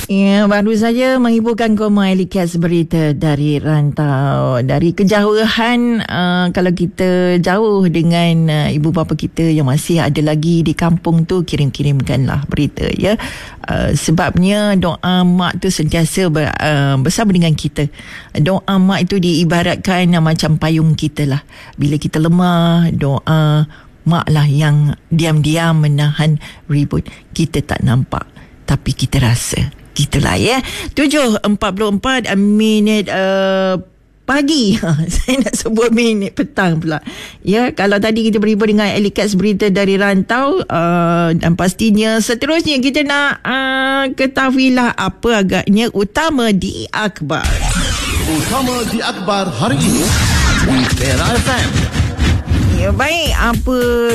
Ya, baru saja menghiburkan koma Elikas berita dari rantau. Dari kejauhan, kalau kita jauh dengan ibu bapa kita yang masih ada lagi di kampung tu, kirimkanlah berita ya. Sebabnya doa mak tu sentiasa bersama dengan kita. Doa mak itu diibaratkan macam payung kita lah. Bila kita lemah, doa mak lah yang diam-diam menahan ribut. Kita tak nampak, tapi kita rasa. Gitulah ya. 7.44 minit pagi. Saya nak sebut minit petang pula. Ya, kalau tadi kita berhibur dengan Elikas berita dari rantau, dan pastinya seterusnya kita nak ketahuilah apa agaknya utama di akhbar. Utama di akhbar hari ini di Era FM. Ya, baik, apa